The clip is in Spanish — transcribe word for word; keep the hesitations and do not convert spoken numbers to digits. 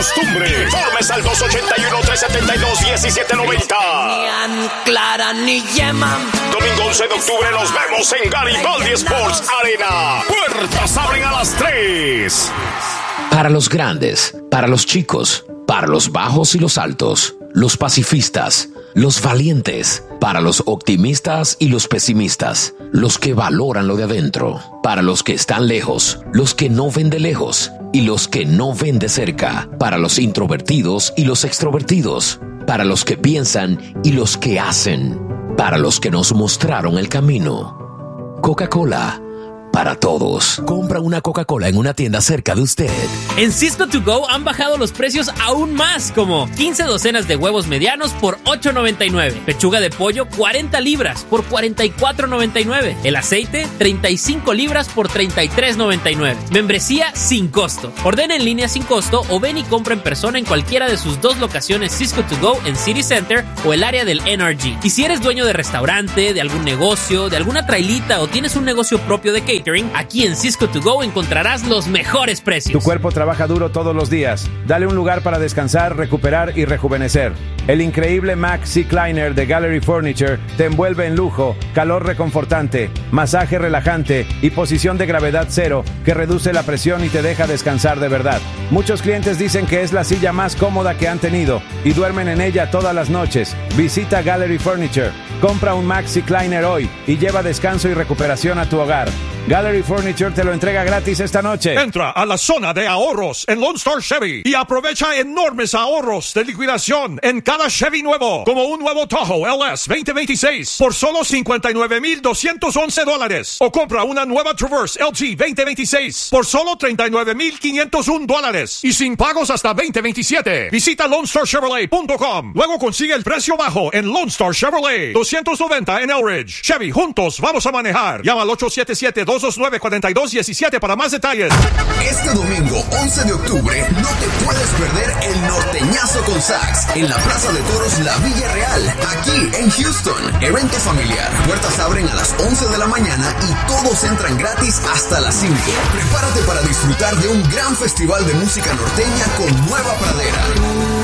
costumbre. Formes al dos ochenta y uno, tres setenta y dos, diecisiete noventa. Ni Clara ni Yema. Domingo once de octubre nos vemos en Garibaldi Sports Arena. Puertas abren a las tres. Para los grandes, para los chicos, para los bajos y los altos, los pacifistas, los valientes, para los optimistas y los pesimistas, los que valoran lo de adentro, para los que están lejos, los que no ven de lejos y los que no ven de cerca, para los introvertidos y los extrovertidos, para los que piensan y los que hacen, para los que nos mostraron el camino. Coca-Cola, para todos. Compra una Coca-Cola en una tienda cerca de usted. En Sysco To Go han bajado los precios aún más, como quince docenas de huevos medianos por ocho noventa y nueve, pechuga de pollo cuarenta libras por cuarenta y cuatro noventa y nueve, el aceite treinta y cinco libras por treinta y tres noventa y nueve. Membresía sin costo. Ordena en línea sin costo o ven y compra en persona en cualquiera de sus dos locaciones Sysco To Go en City Center o el área del N R G. Y si eres dueño de restaurante, de algún negocio, de alguna trailita o tienes un negocio propio de catering, aquí en Sysco To Go encontrarás los mejores precios. Tu cuerpo trabaja duro todos los días. Dale un lugar para descansar, recuperar y rejuvenecer. El increíble Mac Recliner de Gallery Furniture te envuelve en lujo, calor reconfortante, masaje relajante y posición de gravedad cero que reduce la presión y te deja descansar de verdad. Muchos clientes dicen que es la silla más cómoda que han tenido y duermen en ella todas las noches. Visita Gallery Furniture. Compra un Mac Recliner hoy y lleva descanso y recuperación a tu hogar. Gallery Furniture te lo entrega gratis esta noche. Entra a la zona de ahorros en Lone Star Chevy y aprovecha enormes ahorros de liquidación en cada Chevy nuevo, como un nuevo Tahoe L S veinte veintiséis por solo cincuenta y nueve mil doscientos once dólares. O compra una nueva Traverse L G veinte veintiséis por solo treinta y nueve mil quinientos uno dólares y sin pagos hasta veinte veintisiete. Visita lone star chevrolet punto com. Luego consigue el precio bajo en Lone Star Chevrolet, doscientos noventa en Elridge. Chevy, juntos vamos a manejar. Llama al ocho siete siete, dos dos nueve, cuatro dos uno siete para más detalles. Este domingo once de octubre no te puedes perder el norteñazo con sax en la Plaza de Toros La Villa Real, aquí en Houston. Evento familiar. Puertas abren a las once de la mañana y todos entran gratis hasta las cinco. Prepárate para disfrutar de un gran festival de música norteña con Nueva Pradera.